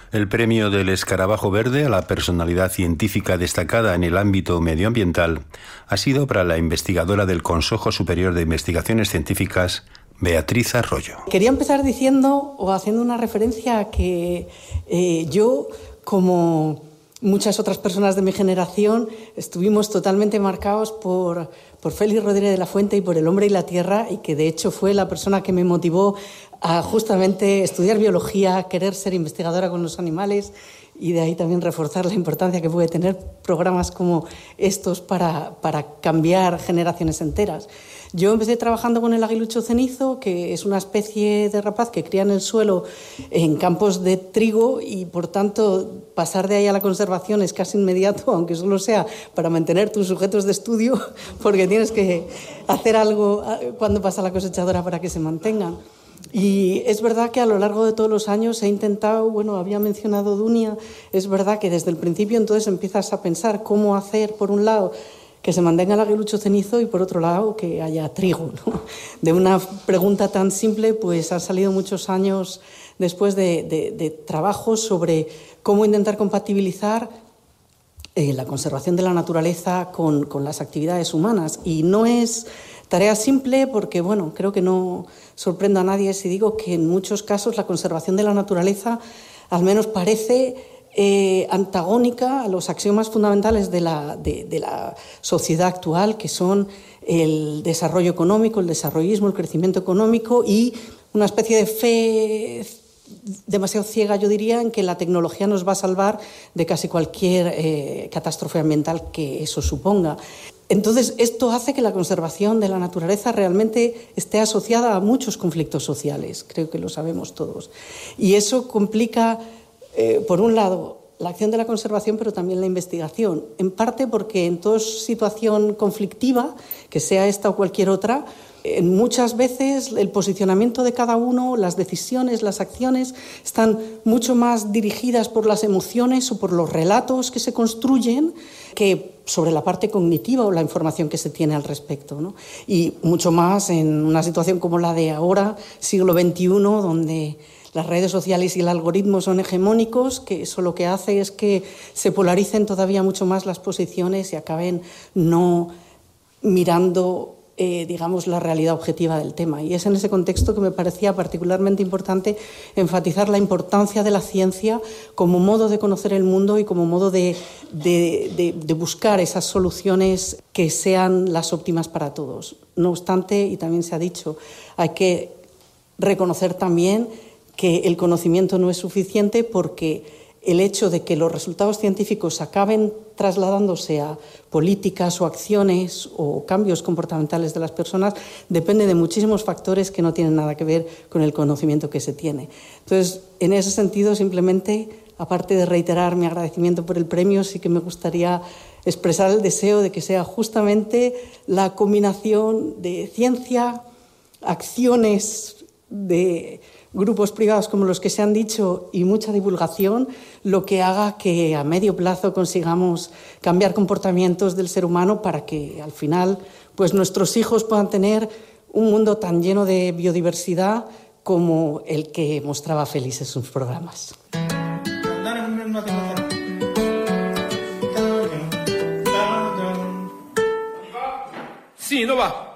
El premio del Escarabajo Verde a la personalidad científica destacada en el ámbito medioambiental ha sido para la investigadora del Consejo Superior de Investigaciones Científicas, Beatriz Arroyo. Quería empezar diciendo o haciendo una referencia a que yo, como muchas otras personas de mi generación, estuvimos totalmente marcados por Félix Rodríguez de la Fuente y por El hombre y la tierra, y que de hecho fue la persona que me motivó a justamente estudiar biología, querer ser investigadora con los animales, y de ahí también reforzar la importancia que puede tener programas como estos para cambiar generaciones enteras. Yo empecé trabajando con el aguilucho cenizo, que es una especie de rapaz que cría en el suelo en campos de trigo, y por tanto pasar de ahí a la conservación es casi inmediato, aunque solo sea para mantener tus sujetos de estudio, porque tienes que hacer algo cuando pasa la cosechadora para que se mantengan. Y es verdad que a lo largo de todos los años he intentado, había mencionado Dunia, es verdad que desde el principio entonces empiezas a pensar cómo hacer, por un lado, que se mantenga el aguilucho cenizo y por otro lado que haya trigo, ¿no? De una pregunta tan simple pues han salido muchos años después de trabajos sobre cómo intentar compatibilizar la conservación de la naturaleza con las actividades humanas. Y no es tarea simple porque, creo que no sorprendo a nadie si digo que en muchos casos la conservación de la naturaleza al menos parece antagónica a los axiomas fundamentales de la sociedad actual, que son el desarrollo económico, el desarrollismo, el crecimiento económico y una especie de fe demasiado ciega, yo diría, en que la tecnología nos va a salvar de casi cualquier catástrofe ambiental que eso suponga. Entonces, esto hace que la conservación de la naturaleza realmente esté asociada a muchos conflictos sociales, creo que lo sabemos todos. Y eso complica, por un lado, la acción de la conservación, pero también la investigación, en parte porque en toda situación conflictiva, que sea esta o cualquier otra, muchas veces el posicionamiento de cada uno, las decisiones, las acciones, están mucho más dirigidas por las emociones o por los relatos que se construyen que sobre la parte cognitiva o la información que se tiene al respecto, ¿no? Y mucho más en una situación como la de ahora, siglo XXI, donde las redes sociales y el algoritmo son hegemónicos, que eso lo que hace es que se polaricen todavía mucho más las posiciones y acaben no mirando la realidad objetiva del tema. Y es en ese contexto que me parecía particularmente importante enfatizar la importancia de la ciencia como modo de conocer el mundo y como modo de buscar esas soluciones que sean las óptimas para todos. No obstante, y también se ha dicho, hay que reconocer también que el conocimiento no es suficiente, porque el hecho de que los resultados científicos acaben trasladándose a políticas o acciones o cambios comportamentales de las personas depende de muchísimos factores que no tienen nada que ver con el conocimiento que se tiene. Entonces, en ese sentido, simplemente, aparte de reiterar mi agradecimiento por el premio, sí que me gustaría expresar el deseo de que sea justamente la combinación de ciencia, acciones de grupos privados como los que se han dicho y mucha divulgación, lo que haga que a medio plazo consigamos cambiar comportamientos del ser humano para que al final pues nuestros hijos puedan tener un mundo tan lleno de biodiversidad como el que mostraba Félix en sus programas. Sí, no va.